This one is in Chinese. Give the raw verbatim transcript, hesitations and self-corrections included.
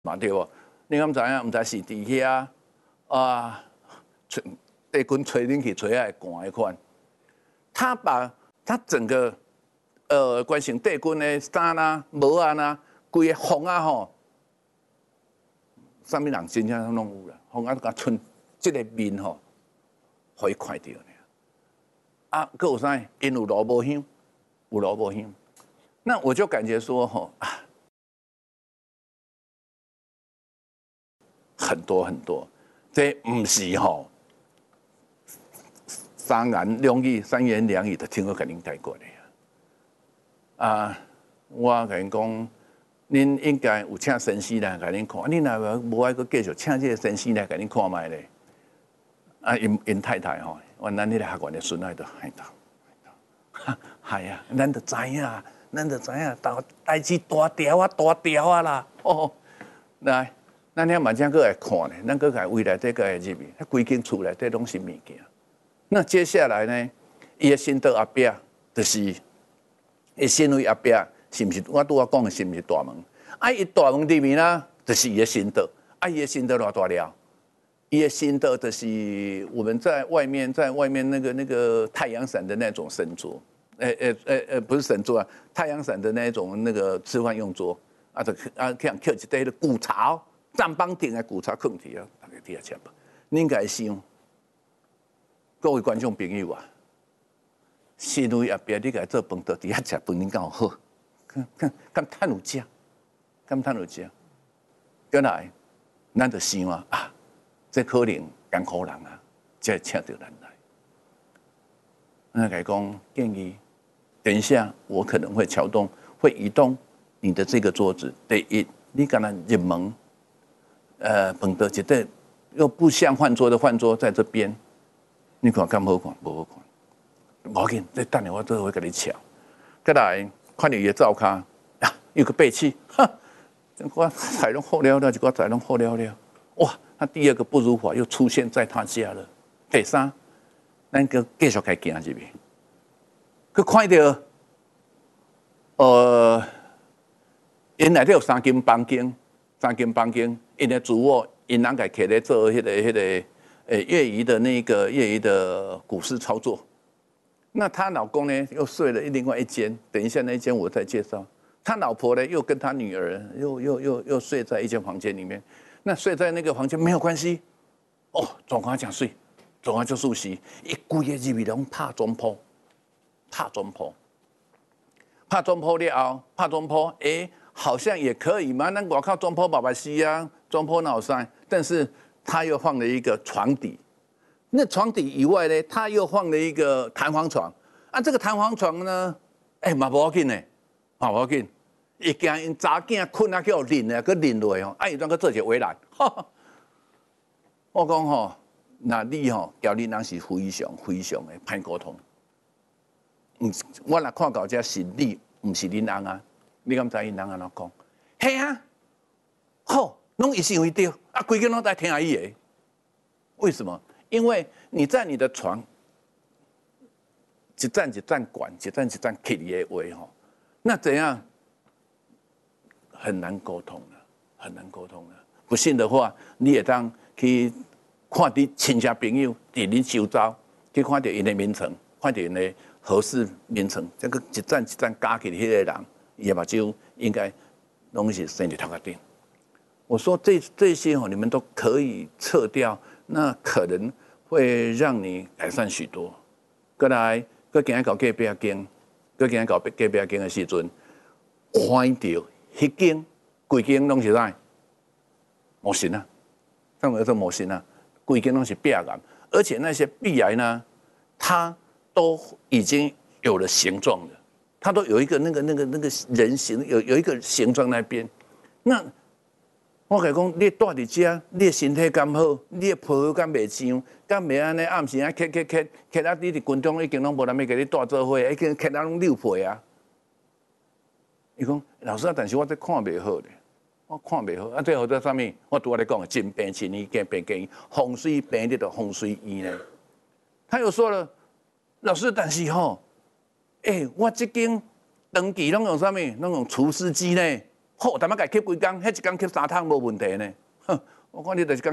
嘛对不？你敢知影？唔知是伫遐啊，地军吹恁去吹爱寒的款。他把他整个呃关心地军的衫啊、帽啊呐，规个风啊吼，啥物人真正拢有啦，风啊甲剩即个面吼，互伊看到呢。啊，佫有啥？因有萝卜香，有萝卜香。那我就感觉说吼啊。很多很多，这不是吼三言两语、三言两语就听我甲恁带过的啊！我甲恁讲，恁应该有请先生来甲恁看，恁若无爱阁继续请这个先生来甲恁看卖咧。啊，因因太太吼，阮咱迄个学员的孙仔都害到，系啊，咱就知影，咱就知影，代代志大条啊，大条啊啦，哦，来。咱遐嘛正搁来看呢，咱搁来未来这个入去，他规间厝内底拢是物件。那接下来呢，伊的心得后壁，就是伊身为后壁，是毋是？我拄我讲的是毋是大门？啊，伊大门里面呢，就是伊的心得。啊，伊的心得偌大了？伊的心得就是我们在外面，在外面那个那个太阳伞的那种神桌，诶诶诶诶，不是神桌啊，太阳伞的那种那个吃饭用桌，啊，就啊，像刻一堆的古槽。站帮顶的古茶放伫啊，大家伫遐吃吧。你应该想，各位观众朋友啊，身为后壁你家做饭，到伫遐吃饭，恁敢有好？看看，敢趁有食，敢趁有食。再来，咱就想啊，啊，这可能艰苦人啊，才会请到咱来。那甲伊讲建议，等一下我可能会撬动，会移动你的这个桌子。第一，你敢若入门。呃，饭桌一对又不像饭桌的饭桌在这边，你看敢好看？不好看，无要紧，你等下我都会给你瞧。再来，看到伊的灶骹啊，有个背气，哈，这个菜拢好了了，这个菜拢好了了，哇！那第二个不如法又出现在他家了。第三，咱个继续开行入去，佮看到，呃，因内底有三间房间。三间房间，因的主卧，因人家起来做迄、那个、迄、那个，呃，业余的那个业余的股市操作。那她老公呢，又睡了另外一间，等一下那一间我再介绍。他老婆呢，又跟他女儿又又又又睡在一间房间里面。那睡在那个房间没有关系，哦，总管讲睡，总管就熟悉，一规个入面拢拍中铺，拍中铺，拍中铺了后，拍中铺，哎、欸。好像也可以嘛，那我靠中坡爸爸西啊，中坡脑山，但是他又放了一个床底，那床底以外呢，他又放了一个弹簧床啊，这个弹簧床呢，哎、欸，嘛不要紧呢，嘛不要紧，一惊因查囝困啊叫淋啊，佮淋落哦，啊伊怎个做一个围栏？我讲吼，那你吼，交你人是非常非常的歹沟通，嗯，我若看到这是你，唔是恁翁啊。你敢知因人安怎讲？嘿啊，好，拢一心为对，啊，规个拢在听伊的。为什么？因为你在你的床，一站一站管，一站一站起你的话吼，那怎样？很难沟通了，很难沟通了。不信的话，你也当去看你亲戚朋友伫你周遭，去看到因的名称，看到因的合适名称，这个一站一站加起迄个人。也把就应该东西身体头壳顶。我说这这些哦，你们都可以撤掉，那可能会让你改善许多。过来，过今日搞隔壁间，过今日搞隔壁间的时阵，看到迄间规间拢是啥？模型啊，上面说模型啊，规间拢是壁癌，而且那些壁癌呢，它都已经有了形状了。它都有一个那个那个那个人形，有有一个形状那边。那我甲讲，你住伫遮，你的身体敢好，你的皮肤敢袂伤，敢袂安尼暗时啊，咳咳咳咳啊！你伫军中已经拢无人要甲你住做伙，已经咳啊拢溜皮啊。伊讲老师啊，但是我这看袂好咧，我看袂好啊。最后在啥物？我拄仔咧讲的，真病真医，假病假医，风水病你就风水医呢。他又说了，老师，但是吼。哎、欸，我这间长期拢用啥物？拢用除湿机呢？ 好，他妈该吸几工，迄一工吸三趟无问题呢。哼，我看你就是讲。